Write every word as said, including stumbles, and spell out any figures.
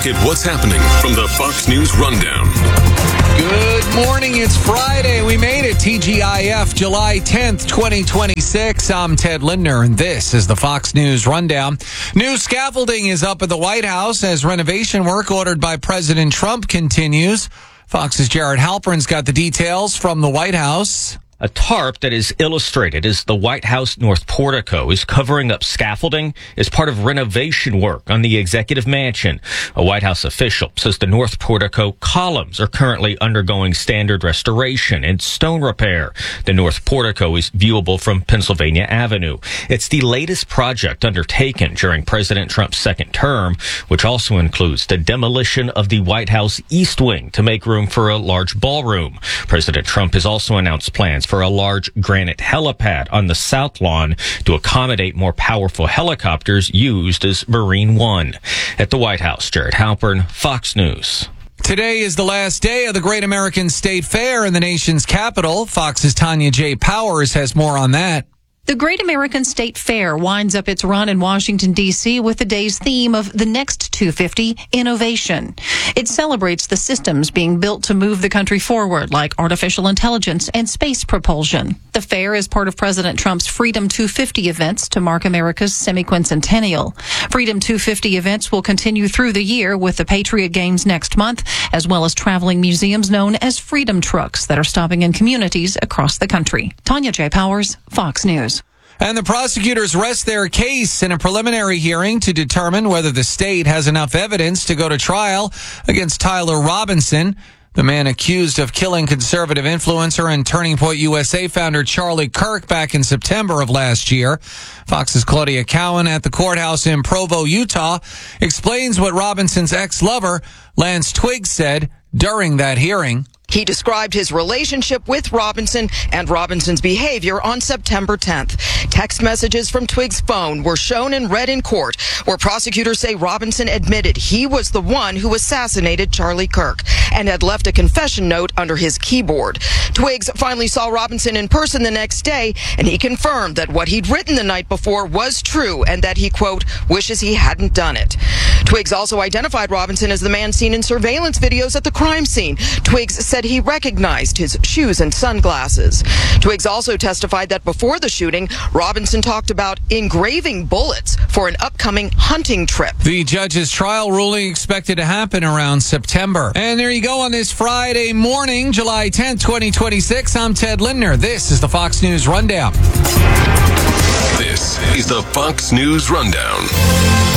look at what's happening from the Fox News Rundown. Good morning. It's Friday. We made it. T G I F, July tenth, twenty twenty-six. I'm Ted Lindner, and this is the Fox News Rundown. New scaffolding is up at the White House as renovation work ordered by President Trump continues. Fox's Jared Halpern's got the details from the White House. A tarp that is illustrated as the White House North Portico is covering up scaffolding as part of renovation work on the Executive Mansion. A White House official says the North Portico columns are currently undergoing standard restoration and stone repair. The North Portico is viewable from Pennsylvania Avenue. It's the latest project undertaken during President Trump's second term, which also includes the demolition of the White House East Wing to make room for a large ballroom. President Trump has also announced plans for a large granite helipad on the South Lawn to accommodate more powerful helicopters used as Marine One. At the White House, Jared Halpern, Fox News. Today is the last day of the Great American State Fair in the nation's capital. Fox's Tanya J. Powers has more on that. The Great American State Fair winds up its run in Washington, D C with the day's theme of the next two fifty, innovation. It celebrates the systems being built to move the country forward, like artificial intelligence and space propulsion. The fair is part of President Trump's Freedom two fifty events to mark America's semi-quincentennial. Freedom two fifty events will continue through the year with the Patriot Games next month, as well as traveling museums known as Freedom Trucks that are stopping in communities across the country. Tanya J. Powers, Fox News. And the prosecutors rest their case in a preliminary hearing to determine whether the state has enough evidence to go to trial against Tyler Robinson, the man accused of killing conservative influencer and Turning Point U S A founder Charlie Kirk back in September of last year. Fox's Claudia Cowan at the courthouse in Provo, Utah, explains what Robinson's ex-lover, Lance Twiggs, said during that hearing. He described his relationship with Robinson and Robinson's behavior on September tenth. Text messages from Twiggs' phone were shown and read in court, where prosecutors say Robinson admitted he was the one who assassinated Charlie Kirk and had left a confession note under his keyboard. Twiggs finally saw Robinson in person the next day, and he confirmed that what he'd written the night before was true and that he, quote, wishes he hadn't done it. Twiggs also identified Robinson as the man seen in surveillance videos at the crime scene. Twiggs said he recognized his shoes and sunglasses. Twiggs also testified that before the shooting, Robinson talked about engraving bullets for an upcoming hunting trip. The judge's trial ruling expected to happen around September. And there you go on this Friday morning, July tenth, twenty twenty-six. I'm Ted Lindner. This is the Fox News Rundown. This is the Fox News Rundown.